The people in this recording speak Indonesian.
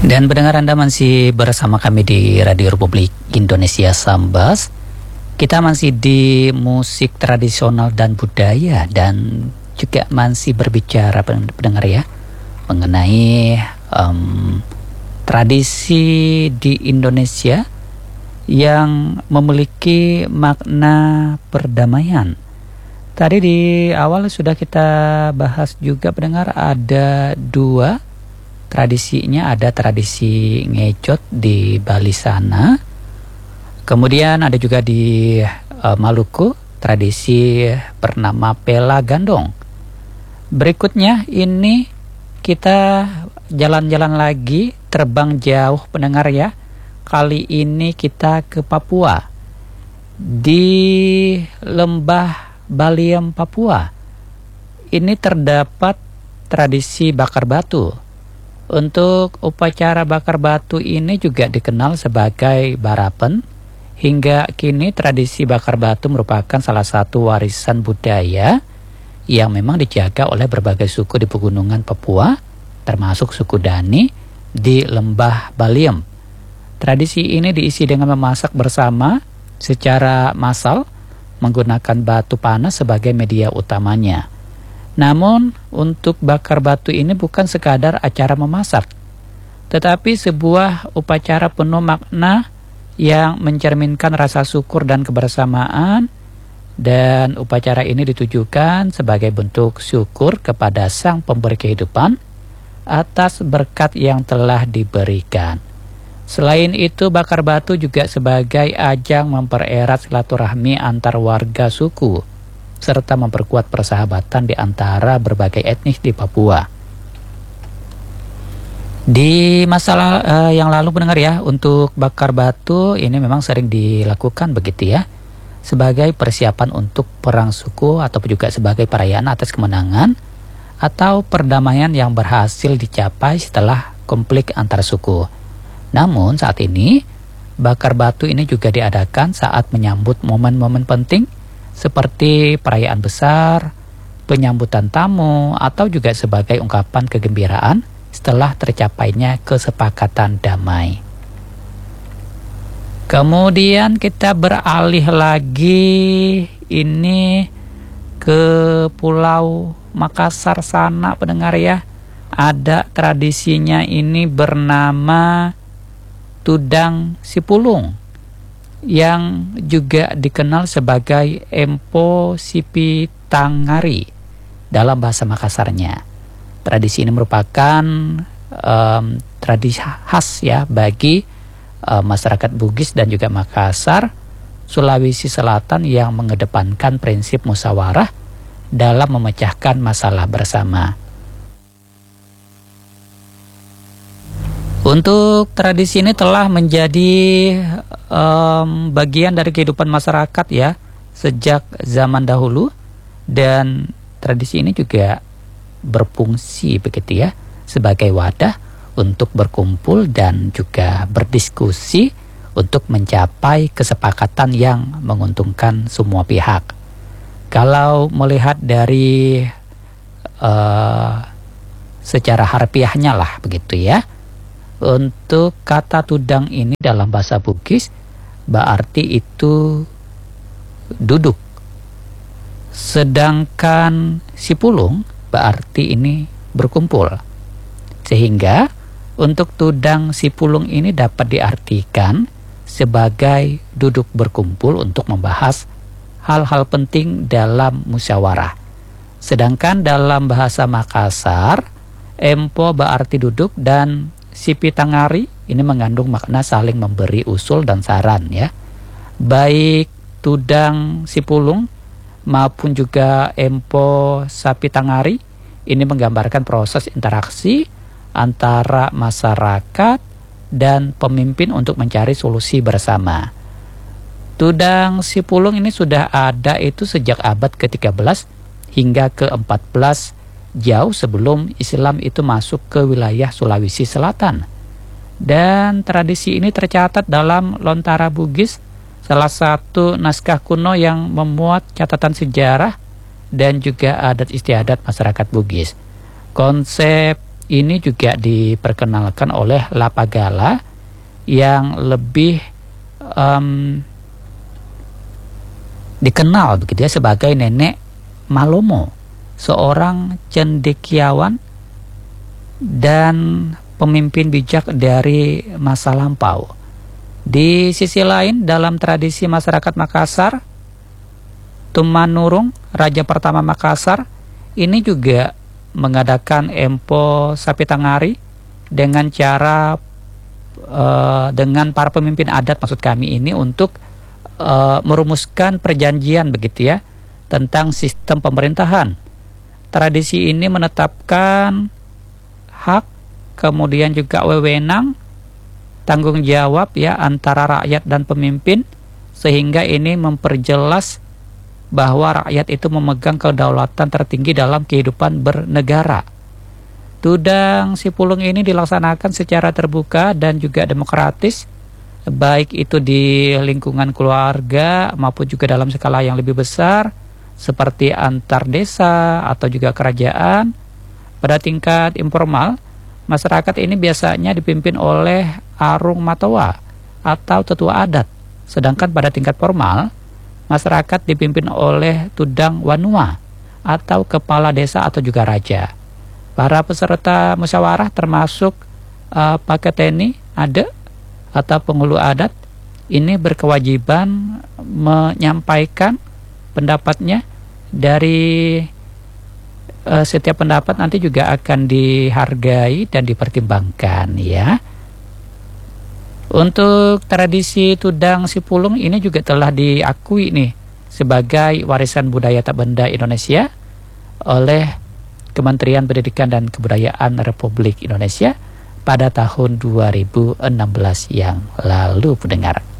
Dan pendengar, Anda masih bersama kami di Radio Republik Indonesia Sambas. Kita masih di musik tradisional dan budaya, dan juga masih berbicara pendengar ya mengenai tradisi di Indonesia yang memiliki makna perdamaian. Tadi di awal sudah kita bahas juga pendengar, ada dua tradisinya. Ada tradisi ngejot di Bali sana, kemudian ada juga di Maluku tradisi bernama Pela Gandong. Berikutnya ini kita jalan-jalan lagi, terbang jauh pendengar ya. Kali ini kita ke Papua, di Lembah Baliem Papua. Ini terdapat tradisi bakar batu. Untuk upacara bakar batu ini juga dikenal sebagai barapen. Hingga kini tradisi bakar batu merupakan salah satu warisan budaya yang memang dijaga oleh berbagai suku di pegunungan Papua, termasuk suku Dani di Lembah Baliem. Tradisi ini diisi dengan memasak bersama secara massal menggunakan batu panas sebagai media utamanya. Namun untuk bakar batu ini bukan sekadar acara memasak, tetapi sebuah upacara penuh makna yang mencerminkan rasa syukur dan kebersamaan. Dan upacara ini ditujukan sebagai bentuk syukur kepada Sang Pemberi Kehidupan atas berkat yang telah diberikan. Selain itu, bakar batu juga sebagai ajang mempererat silaturahmi antar warga suku, serta memperkuat persahabatan di antara berbagai etnis di Papua. Di masa yang lalu pendengar ya, untuk bakar batu ini memang sering dilakukan begitu ya, sebagai persiapan untuk perang suku atau juga sebagai perayaan atas kemenangan atau perdamaian yang berhasil dicapai setelah konflik antar suku. Namun saat ini bakar batu ini juga diadakan saat menyambut momen-momen penting seperti perayaan besar, penyambutan tamu, atau juga sebagai ungkapan kegembiraan setelah tercapainya kesepakatan damai. Kemudian kita beralih lagi ini ke Pulau Makassar sana pendengar ya. Ada tradisinya ini bernama Tudang Sipulung, yang juga dikenal sebagai Empo Sipitangari dalam bahasa Makassarnya. Tradisi ini merupakan tradisi khas ya bagi masyarakat Bugis dan juga Makassar, Sulawesi Selatan, yang mengedepankan prinsip musyawarah dalam memecahkan masalah bersama. Untuk tradisi ini telah menjadi bagian dari kehidupan masyarakat ya sejak zaman dahulu, dan tradisi ini juga berfungsi begitu ya sebagai wadah untuk berkumpul dan juga berdiskusi untuk mencapai kesepakatan yang menguntungkan semua pihak. Kalau melihat dari secara harfiahnya lah begitu ya, untuk kata tudang ini dalam bahasa Bugis berarti itu duduk. Sedangkan sipulung berarti ini berkumpul. Sehingga untuk tudang sipulung ini dapat diartikan sebagai duduk berkumpul untuk membahas hal-hal penting dalam musyawarah. Sedangkan dalam bahasa Makassar, empo berarti duduk, dan Sipitangari ini mengandung makna saling memberi usul dan saran ya. Baik tudang sipulung maupun juga empo Sapitangari ini menggambarkan proses interaksi antara masyarakat dan pemimpin untuk mencari solusi bersama. Tudang sipulung ini sudah ada itu sejak abad ke-13 hingga ke-14, jauh sebelum Islam itu masuk ke wilayah Sulawesi Selatan. Dan tradisi ini tercatat dalam Lontara Bugis, salah satu naskah kuno yang memuat catatan sejarah dan juga adat istiadat masyarakat Bugis. Konsep ini juga diperkenalkan oleh Lapagala yang lebih dikenal begitu ya sebagai Nenek Malomo, seorang cendekiawan dan pemimpin bijak dari masa lampau. Di sisi lain, dalam tradisi masyarakat Makassar, Tumanurung, Raja pertama Makassar, ini juga mengadakan Empo Sapitangari dengan cara dengan para pemimpin adat maksud kami ini untuk merumuskan perjanjian begitu ya tentang sistem pemerintahan. Tradisi ini menetapkan hak, kemudian juga wewenang, tanggung jawab ya antara rakyat dan pemimpin, sehingga ini memperjelas bahwa rakyat itu memegang kedaulatan tertinggi dalam kehidupan bernegara. Tudang Sipulung ini dilaksanakan secara terbuka dan juga demokratis, baik itu di lingkungan keluarga maupun juga dalam skala yang lebih besar seperti antar desa atau juga kerajaan. Pada tingkat informal, masyarakat ini biasanya dipimpin oleh Arung Matoa atau tetua adat, sedangkan pada tingkat formal, masyarakat dipimpin oleh Tudang Wanua atau kepala desa atau juga raja. Para peserta musyawarah termasuk paketeni ada atau penghulu adat ini berkewajiban menyampaikan pendapatnya. Dari setiap pendapat nanti juga akan dihargai dan dipertimbangkan ya. Untuk tradisi Tudang Sipulung ini juga telah diakui nih sebagai warisan budaya tak benda Indonesia oleh Kementerian Pendidikan dan Kebudayaan Republik Indonesia pada tahun 2016 yang lalu, pendengar.